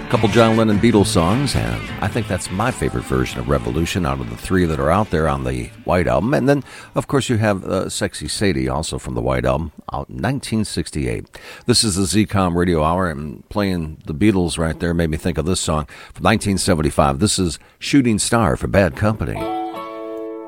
couple John Lennon Beatles songs, and I think that's my favorite version of Revolution out of the three that are out there on the White Album. And then, of course, you have Sexy Sadie, also from the White Album, out in 1968. This is the ZCOM Radio Hour, and playing the Beatles right there made me think of this song from 1975. This is Shooting Star for Bad Company.